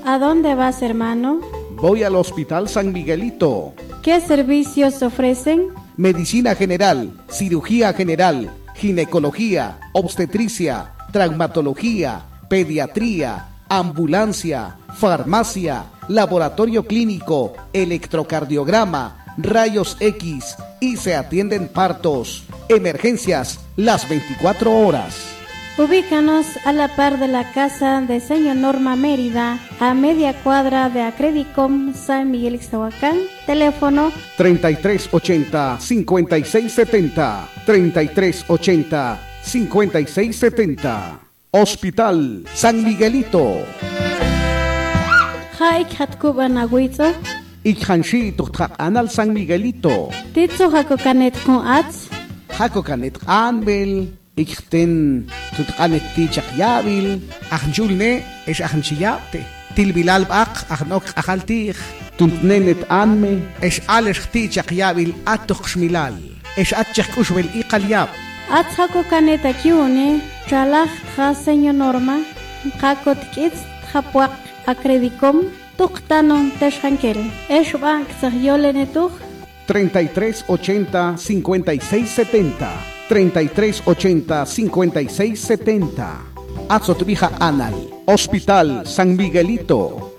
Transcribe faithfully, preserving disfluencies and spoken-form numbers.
¿A dónde vas, hermano? Voy al Hospital San Miguelito. ¿Qué servicios ofrecen? Medicina general, cirugía general, ginecología, obstetricia, traumatología, pediatría, ambulancia, farmacia, laboratorio clínico, electrocardiograma, rayos X y se atienden partos, emergencias las veinticuatro horas. Ubícanos a la par de la casa de señor Norma Mérida, a media cuadra de Acredicom San Miguel Ixtahuacán. Teléfono treinta y tres ochenta, cincuenta y seis setenta, treinta y tres ochenta, cincuenta y seis setenta. Hospital San Miguelito. Haik Hatkuban Agüizo. Ikhanshi Tuktak Anal San Miguelito. Titzo Hakokanet con Ats. Hakokanet Anbel. Ikten Tutkanet Tichak Yabil. Achnjulne es Achnchiyate. Tilbilal Bak Achnok Achaltich. Tuntnenet Anme es Alex Tichak Yabil Atok Shmilal. Es Atchak Ushbel Iqalyab. Ats Hakokanet Akiune. Chalach Ha señor Norma. Hakot Kits Hapuak Acredicom. Tuktanon Teshankel. Es Bank Sahyolenetuch. treinta y tres ochenta, cincuenta y seis setenta. treinta y tres ochenta, cincuenta y seis setenta. Atzotbija Anal. Hospital San Miguelito.